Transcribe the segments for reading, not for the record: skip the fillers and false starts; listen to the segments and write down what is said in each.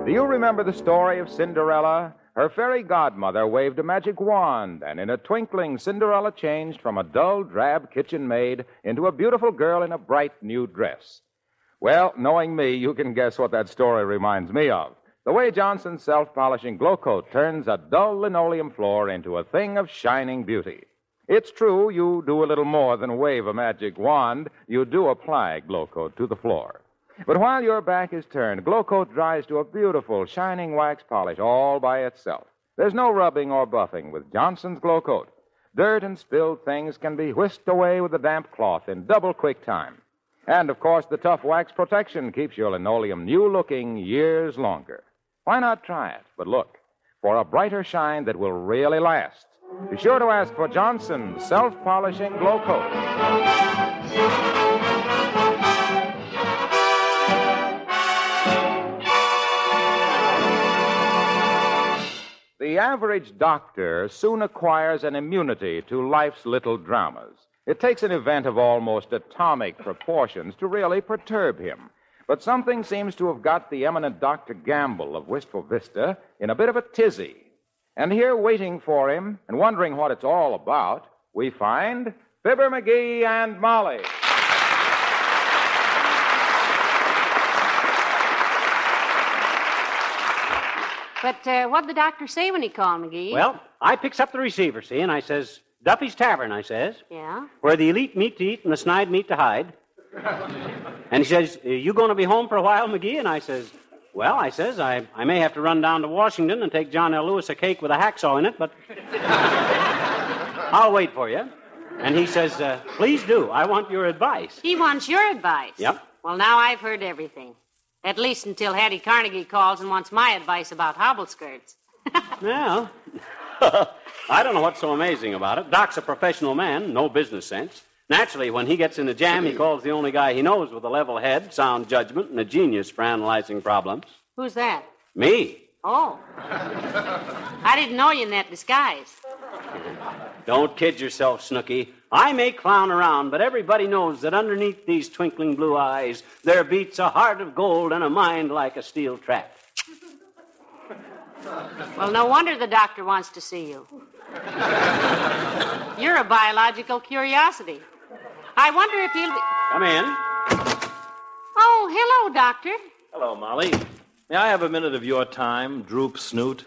Do you remember the story of Cinderella? Her fairy godmother waved a magic wand, and in a twinkling, Cinderella changed from a dull, drab kitchen maid into a beautiful girl in a bright new dress. Well, knowing me, you can guess what that story reminds me of. The way Johnson's self-polishing Glow Coat turns a dull linoleum floor into a thing of shining beauty. It's true, you do a little more than wave a magic wand. You do apply Glow Coat to the floor. But while your back is turned, Glow Coat dries to a beautiful, shining wax polish all by itself. There's no rubbing or buffing with Johnson's Glow Coat. Dirt and spilled things can be whisked away with a damp cloth in double quick time. And, of course, the tough wax protection keeps your linoleum new-looking years longer. Why not try it? But look, for a brighter shine that will really last, be sure to ask for Johnson's self-polishing Glow Coat. The average doctor soon acquires an immunity to life's little dramas. It takes an event of almost atomic proportions to really perturb him. But something seems to have got the eminent Dr. Gamble of Wistful Vista in a bit of a tizzy. And here, waiting for him and wondering what it's all about, we find Fibber McGee and Molly. But what'd the doctor say when he called, McGee? Well, I picks up the receiver, see, and I says, Duffy's Tavern, I says. Yeah? Where the elite meet to eat and the snide meet to hide. And he says, you going to be home for a while, McGee? And I says, well, I says, I may have to run down to Washington and take John L. Lewis a cake with a hacksaw in it, but I'll wait for you. And he says, please do. I want your advice. He wants your advice? Yep. Well, now I've heard everything. At least until Hattie Carnegie calls and wants my advice about hobble skirts. Well, I don't know what's so amazing about it. Doc's a professional man, no business sense. Naturally, when he gets in a jam, he calls the only guy he knows with a level head, sound judgment, and a genius for analyzing problems. Who's that? Me. Oh. I didn't know you in that disguise. Don't kid yourself, Snooky. I may clown around, but everybody knows that underneath these twinkling blue eyes, there beats a heart of gold and a mind like a steel trap. Well, no wonder the doctor wants to see you. You're a biological curiosity. I wonder if he'll be... Come in. Oh, hello, Doctor. Hello, Molly. May I have a minute of your time, Droop Snoot?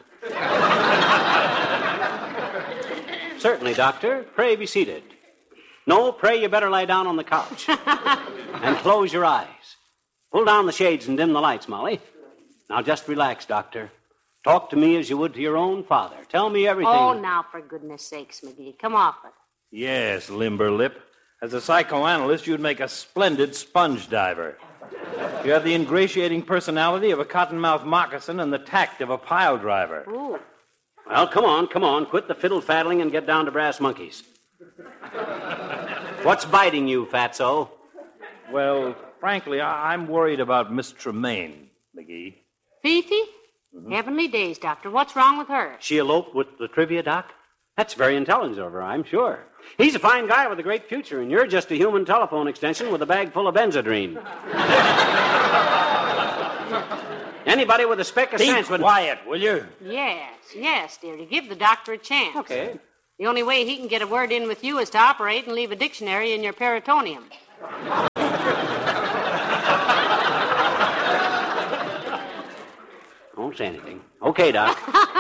Certainly, Doctor. Pray be seated. No, pray you better lie down on the couch. And close your eyes. Pull down the shades and dim the lights, Molly. Now just relax, Doctor. Talk to me as you would to your own father. Tell me everything. Oh, now, for goodness sakes, McGee. Come off it. Yes, limber lip. As a psychoanalyst, you'd make a splendid sponge diver. You have the ingratiating personality of a cottonmouth moccasin and the tact of a pile driver. Ooh. Well, come on. Quit the fiddle-faddling and get down to brass monkeys. What's biting you, fatso? Well, frankly, I'm worried about Miss Tremaine, McGee. Fifi? Mm-hmm. Heavenly days, Doctor. What's wrong with her? She eloped with the trivia, Doc? That's very intelligent of her, I'm sure. He's a fine guy with a great future, and you're just a human telephone extension with a bag full of Benzedrine. Anybody with a speck of sense would... Be quiet, will you? Yes, dearie. Give the doctor a chance. Okay. The only way he can get a word in with you is to operate and leave a dictionary in your peritoneum. Don't say anything. Okay, Doc.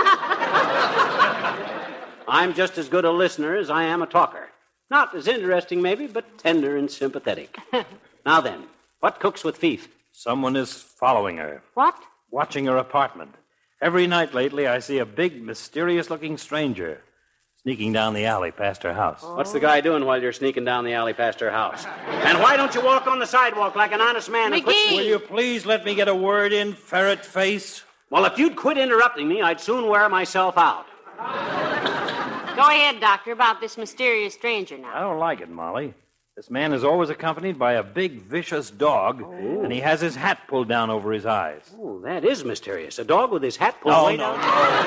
I'm just as good a listener as I am a talker. Not as interesting, maybe, but tender and sympathetic. Now then, what cooks with Fief? Someone is following her. What? Watching her apartment. Every night lately, I see a big, mysterious-looking stranger sneaking down the alley past her house. Oh. What's the guy doing while you're sneaking down the alley past her house? And why don't you walk on the sidewalk like an honest man? McGee! Will you please let me get a word in, ferret face? Well, if you'd quit interrupting me, I'd soon wear myself out. Go ahead, Doctor, about this mysterious stranger now. I don't like it, Molly. This man is always accompanied by a big, vicious dog, and he has his hat pulled down over his eyes. Oh, that is mysterious. A dog with his hat pulled way down?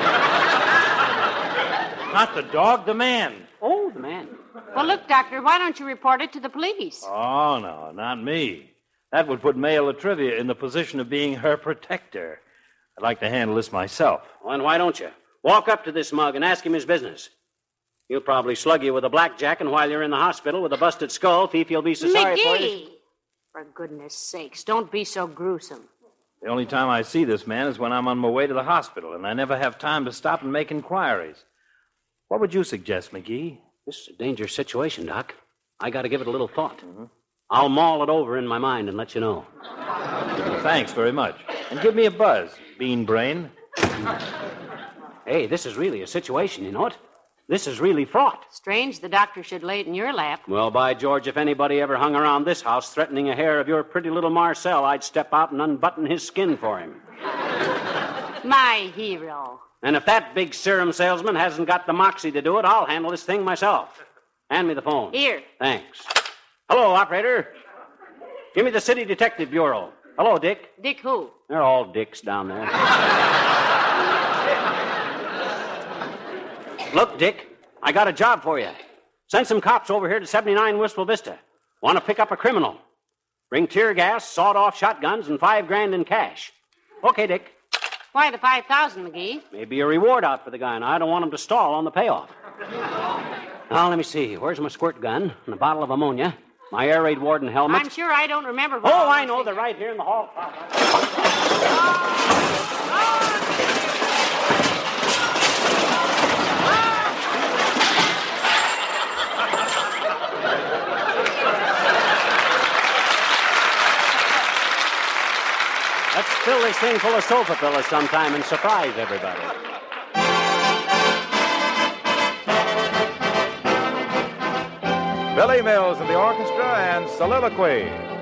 Not the dog, the man. Oh, the man. Well, look, Doctor, why don't you report it to the police? Oh, no, not me. That would put Mayor Latrivia in the position of being her protector. I'd like to handle this myself. Well, then why don't you? Walk up to this mug and ask him his business. He'll probably slug you with a blackjack, and while you're in the hospital with a busted skull, Fifi will be so sorry for you. McGee! For goodness sakes, don't be so gruesome. The only time I see this man is when I'm on my way to the hospital, and I never have time to stop and make inquiries. What would you suggest, McGee? This is a dangerous situation, Doc. I got to give it a little thought. I'll mull it over in my mind and let you know. Thanks very much. And give me a buzz, Bean Brain. Hey, this is really a situation, you know it? This is really fraught. Strange the doctor should lay it in your lap. Well, by George, if anybody ever hung around this house threatening a hair of your pretty little Marcel, I'd step out and unbutton his skin for him. My hero. And if that big serum salesman hasn't got the moxie to do it, I'll handle this thing myself. Hand me the phone. Here. Thanks. Hello, operator. Give me the City Detective Bureau. Hello, Dick. Dick who? They're all dicks down there. Look, Dick, I got a job for you. Send some cops over here to 79 Wistful Vista. Want to pick up a criminal. Bring tear gas, sawed-off shotguns, and $5,000 in cash. Okay, Dick. Why the 5,000, McGee? Maybe a reward out for the guy, and I don't want him to stall on the payoff. Now, let me see. Where's my squirt gun and a bottle of ammonia? My air raid warden helmet. I'm sure I don't remember. Oh, I know. They're right here in the hall. Let's fill this thing full of sofa pillows sometime and surprise everybody. Billy Mills and the orchestra and Soliloquy.